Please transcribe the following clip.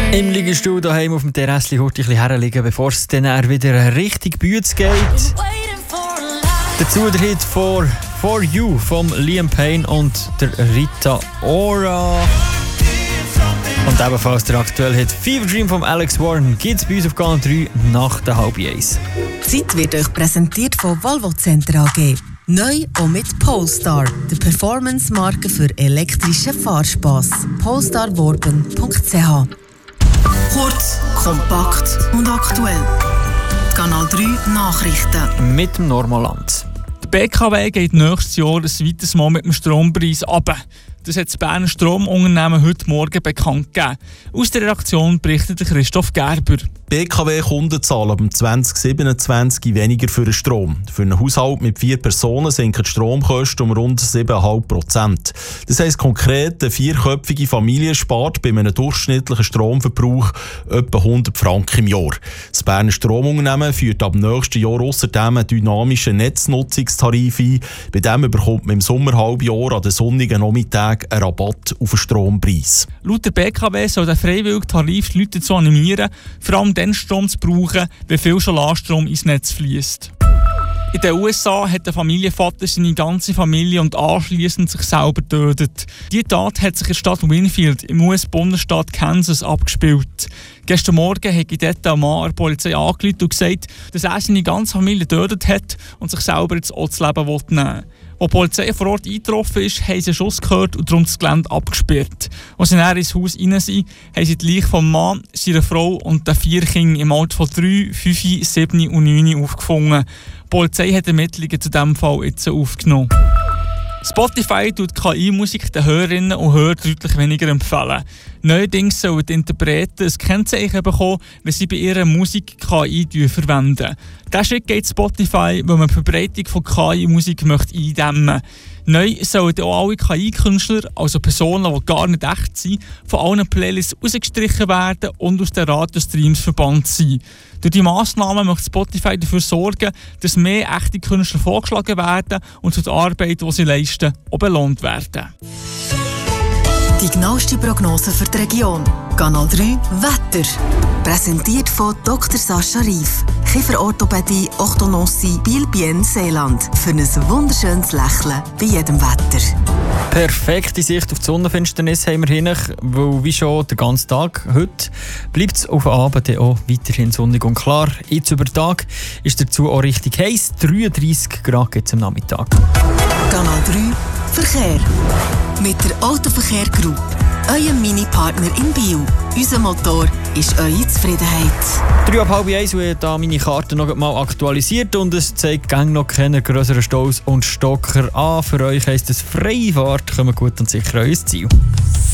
Im Liegestuhl daheim auf dem Terrassli heute ein bisschen herliegen, bevor es dann wieder richtig Bütz geht. Dazu der Hit For You von Liam Payne und der Rita Ora. Und ebenfalls der aktuelle Hit Fever Dream von Alex Warren gibt es bei uns auf Kanal 3 nach der 12:30. Die Zeit wird euch präsentiert von Volvo Center AG. Neu auch mit Polestar, der Performance-Marke für elektrischen Fahrspass. polestarwarben.ch. Kurz, kompakt und aktuell. Kanal 3 Nachrichten. Mit dem Normalland. Die BKW geht nächstes Jahr ein weiteres Mal mit dem Strompreis runter. Das hat das Berner Stromunternehmen heute Morgen bekannt gegeben. Aus der Redaktion berichtet Christoph Gerber. BKW-Kunden zahlen ab 2027 weniger für den Strom. Für einen Haushalt mit 4 Personen sinken die Stromkosten um rund 7,5%. Das heisst konkret, eine 4-köpfige Familie spart bei einem durchschnittlichen Stromverbrauch etwa 100 Franken im Jahr. Das Berner Stromunternehmen führt ab nächsten Jahr außerdem einen dynamischen Netznutzungstarif ein. Bei dem bekommt man im Sommerhalbjahr an den sonnigen Nachmittagen einen Rabatt auf den Strompreis. Laut der BKW soll der freiwillige Tarif die Leute dazu animieren, vor allem den Strom zu brauchen, wenn viel Solarstrom ins Netz fließt. In den USA hat der Familienvater seine ganze Familie und anschliessend sich selber getötet. Diese Tat hat sich in der Stadt Winfield im US-Bundesstaat Kansas abgespielt. Gestern Morgen hat dort ein Mann der Polizei angerufen und gesagt, dass er seine ganze Familie getötet hat und sich selber jetzt auch das Leben nehmen will. Als die Polizei vor Ort eingetroffen ist, haben sie einen Schuss gehört und darum das Gelände abgesperrt. Als sie näher ins Haus rein sind, haben sie die Leiche vom Mann, seiner Frau und den 4 Kindern im Alter von 3, 5, 7 und 9 aufgefunden. Die Polizei hat Ermittlungen zu diesem Fall jetzt aufgenommen. Spotify tut KI-Musik den Hörerinnen und Hörern deutlich weniger empfehlen. Neuerdings sollen die Interpreten ein Kennzeichen bekommen, wenn sie bei ihrer Musik KI verwenden. Diesen Schritt geht Spotify, weil man die Verbreitung von KI-Musik eindämmen möchte. Neu sollen auch alle KI-Künstler, also Personen, die gar nicht echt sind, von allen Playlists rausgestrichen werden und aus den Radiostreams verbannt sein. Durch die Massnahmen möchte Spotify dafür sorgen, dass mehr echte Künstler vorgeschlagen werden und für die Arbeit, die sie leisten, auch belohnt werden. Die genaueste Prognose für die Region. Kanal 3 Wetter. Präsentiert von Dr. Sascha Rief. Kieferorthopädie, Orthodontie, Biel-Bienne, Seeland. Für ein wunderschönes Lächeln bei jedem Wetter. Perfekte Sicht auf die Sonnenfinsternis haben wir hin, weil wie schon den ganzen Tag heute bleibt es auf den Abend auch weiterhin sonnig und klar. Jetzt über den Tag ist dazu auch richtig heiß. 33 Grad gibt es am Nachmittag. Kanal 3 Verkehr. Mit der Autoverkehr Group. Eurem Mini-Partner in Biel. Unser Motor ist eure Zufriedenheit. 3:30 und ich habe meine Karte noch mal aktualisiert und es zeigt gang noch keine grösseren Staus und Stocker an. Für euch heisst es freie Fahrt, kommt gut und sicher an euer Ziel.